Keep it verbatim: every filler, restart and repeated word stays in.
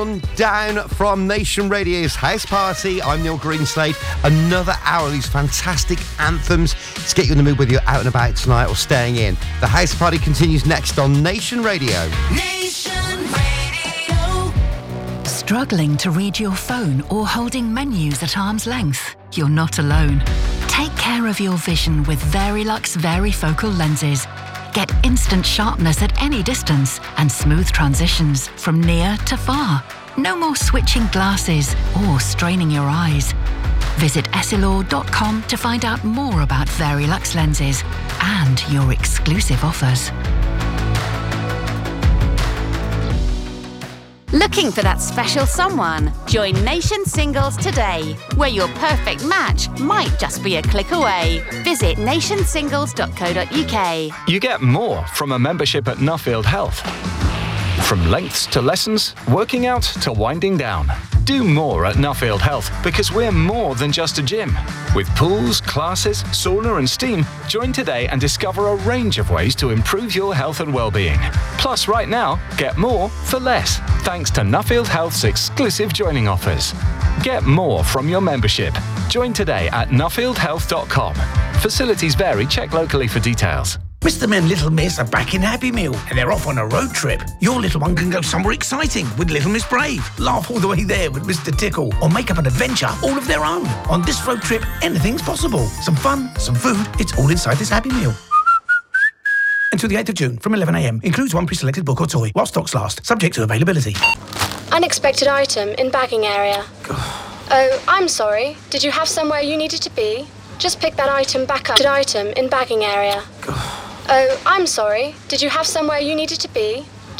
Down from Nation Radio's House Party. I'm Neil Greenslade. Another hour of these fantastic anthems to get you in the mood whether you're out and about tonight or staying in. The House Party continues next on Nation Radio. Nation Radio. Struggling to read your phone or holding menus at arm's length? You're not alone. Take care of your vision with Verilux Varifocal lenses. Get instant sharpness at any distance and smooth transitions from near to far. No more switching glasses or straining your eyes. Visit Essilor dot com to find out more about Verilux lenses and your exclusive offers. Looking for that special someone? Join Nation Singles today, where your perfect match might just be a click away. Visit nation singles dot co dot uk. You get more from a membership at Nuffield Health. From lengths to lessons, working out to winding down. Do more at Nuffield Health because we're more than just a gym. With pools, classes, sauna and steam, join today and discover a range of ways to improve your health and well-being. Plus, right now, get more for less, thanks to Nuffield Health's exclusive joining offers. Get more from your membership. Join today at nuffield health dot com. Facilities vary. Check locally for details. Mister Men Little Miss are back in Happy Meal and they're off on a road trip. Your little one can go somewhere exciting with Little Miss Brave, laugh all the way there with Mister Tickle, or make up an adventure all of their own. On this road trip, anything's possible. Some fun, some food, it's all inside this Happy Meal. Until the eighth of June from eleven a m. Includes one pre-selected book or toy while stocks last, subject to availability. Unexpected item in bagging area. Oh, I'm sorry. Did you have somewhere you needed to be? Just pick that item back up. Item in bagging area. Oh, I'm sorry. Did you have somewhere you needed to be?